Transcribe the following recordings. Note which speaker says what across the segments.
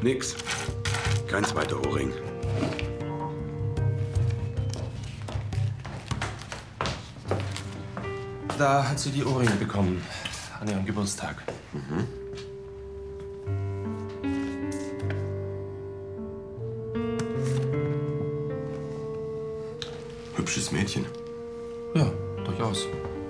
Speaker 1: Nix. Kein zweiter Ohrring.
Speaker 2: Da hat sie die Ohrringe bekommen. An ihrem Geburtstag.
Speaker 1: Mhm. Hübsches Mädchen.
Speaker 2: Ja, durchaus.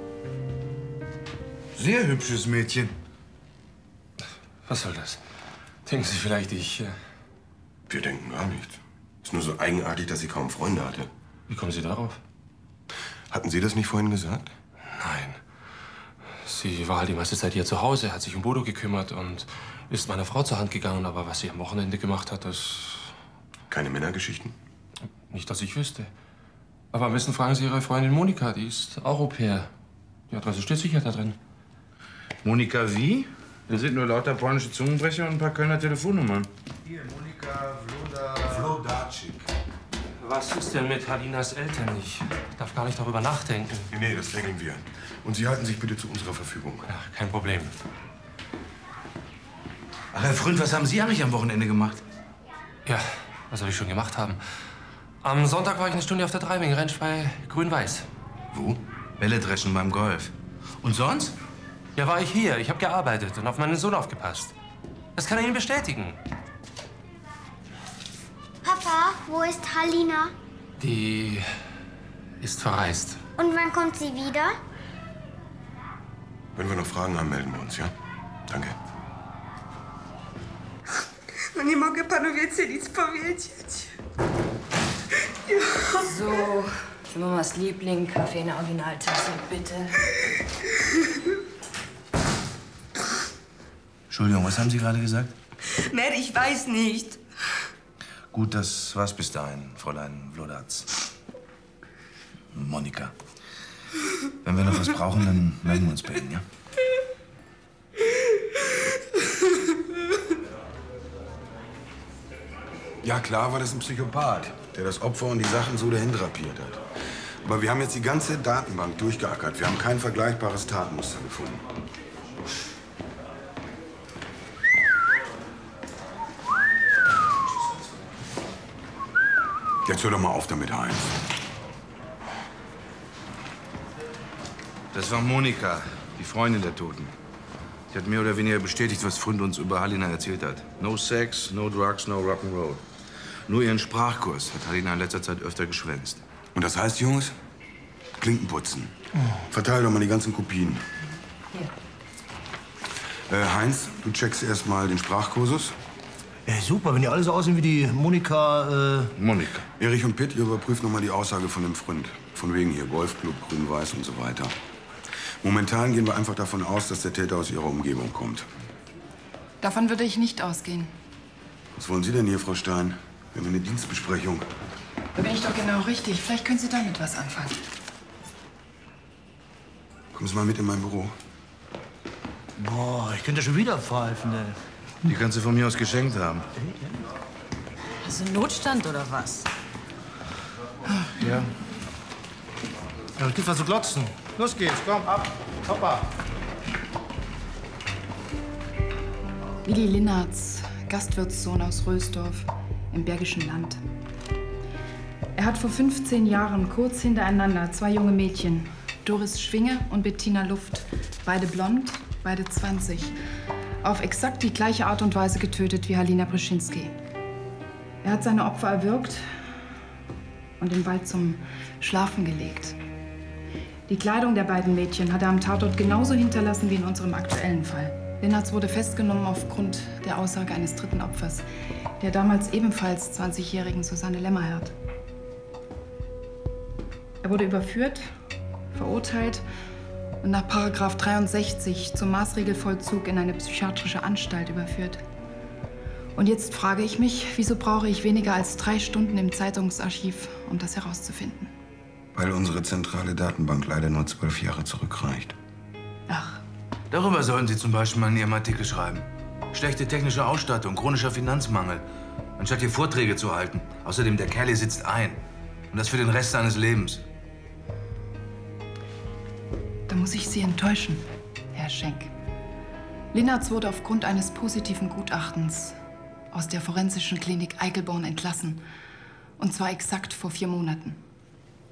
Speaker 3: Sehr hübsches Mädchen.
Speaker 2: Was soll das? Denken Sie vielleicht,
Speaker 1: Wir denken gar nichts. Ist nur so eigenartig, dass sie kaum Freunde hatte.
Speaker 2: Wie kommen Sie darauf?
Speaker 1: Hatten Sie das nicht vorhin gesagt?
Speaker 2: Nein. Sie war halt die meiste Zeit hier zu Hause, hat sich um Bodo gekümmert und ist meiner Frau zur Hand gegangen. Aber was sie am Wochenende gemacht hat, das...
Speaker 1: Keine Männergeschichten?
Speaker 2: Nicht, dass ich wüsste. Aber am besten fragen Sie Ihre Freundin Monika, die ist auch Au-pair. Die Adresse steht sicher da drin.
Speaker 3: Monika wie? Da sind nur lauter polnische Zungenbrecher und ein paar Kölner Telefonnummern.
Speaker 4: Hier, Monika
Speaker 1: Wlodarczyk.
Speaker 2: Was ist denn mit Halinas Eltern? Ich darf gar nicht darüber nachdenken.
Speaker 1: Nee, das regeln wir. Und Sie halten sich bitte zu unserer Verfügung.
Speaker 2: Ja, kein Problem.
Speaker 3: Ach, Herr Fründ, was haben Sie eigentlich am Wochenende gemacht?
Speaker 2: Ja, was soll ich schon gemacht haben? Am Sonntag war ich eine Stunde auf der Driving-Ranch bei Grün-Weiß.
Speaker 3: Wo? Bälle dreschen beim Golf. Und sonst?
Speaker 2: Ja, war ich hier. Ich habe gearbeitet und auf meinen Sohn aufgepasst. Das kann er Ihnen bestätigen.
Speaker 5: Papa, wo ist Halina?
Speaker 2: Die ist verreist.
Speaker 5: Und wann kommt sie wieder?
Speaker 1: Wenn wir noch Fragen haben, melden wir uns, ja? Danke.
Speaker 6: No nie mogę panu więcej nic powiedzieć.
Speaker 7: So, für Mamas Liebling, Kaffee in der Originaltasse, bitte.
Speaker 3: Entschuldigung, was haben Sie gerade gesagt?
Speaker 6: Mary, ich weiß nicht.
Speaker 3: Gut, das war's bis dahin, Fräulein Wlodarz. Monika. Wenn wir noch was brauchen, dann melden wir uns bei Ihnen, ja?
Speaker 1: Ja, klar war das ein Psychopath, der das Opfer und die Sachen so dahin drapiert hat. Aber wir haben jetzt die ganze Datenbank durchgeackert. Wir haben kein vergleichbares Tatmuster gefunden. Jetzt hör doch mal auf damit, Heinz.
Speaker 3: Das war Monika, die Freundin der Toten. Sie hat mehr oder weniger bestätigt, was Fründ uns über Halina erzählt hat. No Sex, no Drugs, no Rock'n'Roll. Nur ihren Sprachkurs hat Halina in letzter Zeit öfter geschwänzt.
Speaker 1: Und das heißt, Jungs? Klinken putzen. Verteil doch mal die ganzen Kopien.
Speaker 7: Hier.
Speaker 1: Heinz, du checkst erst mal den Sprachkursus.
Speaker 4: Ja, super, wenn die alle so aussehen wie die Monika,
Speaker 3: Monika.
Speaker 1: Erich und Pitt, ihr überprüft noch mal die Aussage von dem Freund. Von wegen hier Golfclub, Grün-Weiß und so weiter. Momentan gehen wir einfach davon aus, dass der Täter aus ihrer Umgebung kommt.
Speaker 8: Davon würde ich nicht ausgehen.
Speaker 1: Was wollen Sie denn hier, Frau Stein? Wir haben eine Dienstbesprechung.
Speaker 8: Da bin ich doch genau richtig. Vielleicht können Sie damit was anfangen.
Speaker 1: Kommen Sie mal mit in mein Büro.
Speaker 4: boah, ich könnte schon wieder pfeifen, ey.
Speaker 3: Die kannst du von mir aus geschenkt haben.
Speaker 7: Hast du Notstand oder was?
Speaker 3: Ja.
Speaker 4: Ja, es gibt was zu glotzen. Los geht's, komm, ab. Hoppa.
Speaker 8: Willi Linnertz, Gastwirtssohn aus Rösdorf im Bergischen Land. Er hat vor 15 Jahren kurz hintereinander zwei junge Mädchen, Doris Schwinge und Bettina Luft, beide blond, beide 20, auf exakt die gleiche Art und Weise getötet wie Halina Brzezinski. Er hat seine Opfer erwürgt und im Wald zum Schlafen gelegt. Die Kleidung der beiden Mädchen hat er am Tatort genauso hinterlassen wie in unserem aktuellen Fall. Linnertz wurde festgenommen aufgrund der Aussage eines dritten Opfers, der damals ebenfalls 20-jährigen Susanne Lämmerhirt. Er wurde überführt, verurteilt und nach § 63 zum Maßregelvollzug in eine psychiatrische Anstalt überführt. Und jetzt frage ich mich, wieso brauche ich weniger als 3 Stunden im Zeitungsarchiv, um das herauszufinden?
Speaker 1: Weil unsere zentrale Datenbank leider nur 12 Jahre zurückreicht.
Speaker 8: Ach,
Speaker 3: Darüber sollten Sie zum Beispiel mal in Ihrem Artikel schreiben. Schlechte technische Ausstattung, chronischer Finanzmangel. Anstatt hier Vorträge zu halten. Außerdem, der Kerl hier sitzt ein. Und das für den Rest seines Lebens.
Speaker 8: da muss ich Sie enttäuschen, Herr Schenk. Linnertz wurde aufgrund eines positiven Gutachtens aus der forensischen Klinik Eichelborn entlassen. Und zwar exakt vor 4 Monaten.